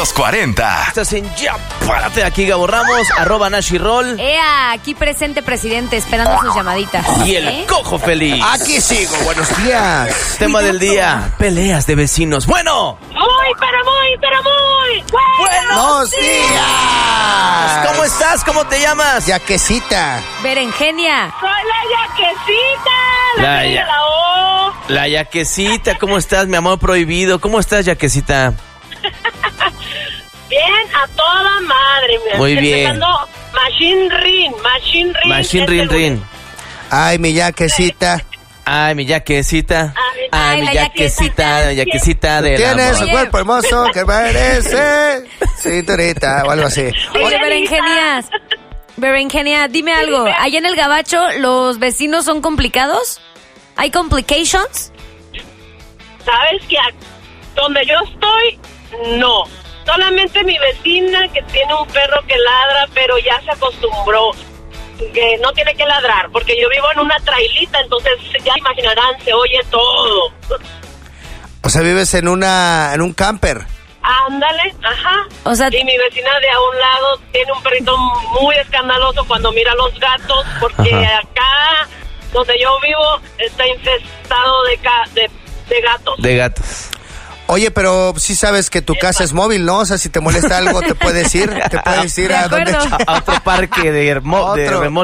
Los 40. Estás en Ya Párate, aquí Gabo Ramos, @Nashi_Roll. Aquí presente, presidente, esperando sus llamaditas. Y el Cojo Feliz. Aquí sigo, buenos días. Tema del día, peleas de vecinos. Bueno. Muy. ¡Buenos días! ¿Cómo estás? ¿Cómo te llamas? Yaquecita. Berenjenia. Soy la Yaquecita, La Yaquecita, ¿cómo estás, mi amor prohibido? ¿Cómo estás, Yaquecita? Bien, a toda madre. Muy bien. Empezando Machine Rin. Ay, mi Yaquecita. Ay, mi Yaquecita. Ay, mi la Yaquecita, Yaquecita del Tienes amor. un cuerpo hermoso que parece cinturita o algo así. Oye, Berenjenia, dime algo. Allá en el Gabacho, ¿los vecinos son complicados? ¿Hay complications? ¿Sabes que donde yo estoy, no? Solamente mi vecina que tiene un perro que ladra, pero ya se acostumbró que no tiene que ladrar, porque yo vivo en una trailita, entonces ya imaginarán, se oye todo. O sea, vives en un camper. Ándale, ajá. O sea, y mi vecina de a un lado tiene un perrito muy escandaloso cuando mira a los gatos, porque acá donde yo vivo está infestado de gatos. De gatos. Oye, pero sí sabes que tu casa es móvil, ¿no? O sea, si te molesta algo, te puedes ir. Te puedes ir De a donde... acuerdo. A otro parque de remolque.